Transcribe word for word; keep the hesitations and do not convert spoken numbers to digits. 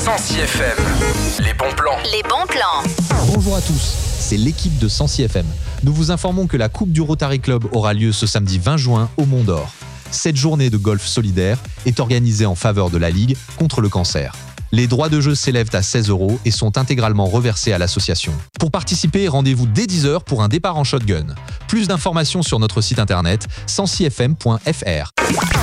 Sancy F M. Les bons plans. Les bons plans. Bonjour à tous, c'est l'équipe de Sancy F M. Nous vous informons que la Coupe du Rotary Club aura lieu ce samedi vingt juin au Mont d'Or. Cette journée de golf solidaire est organisée en faveur de la Ligue contre le cancer. Les droits de jeu s'élèvent à seize euros et sont intégralement reversés à l'association. Pour participer, rendez-vous dès dix heures pour un départ en shotgun. Plus d'informations sur notre site internet sancy f m point f r.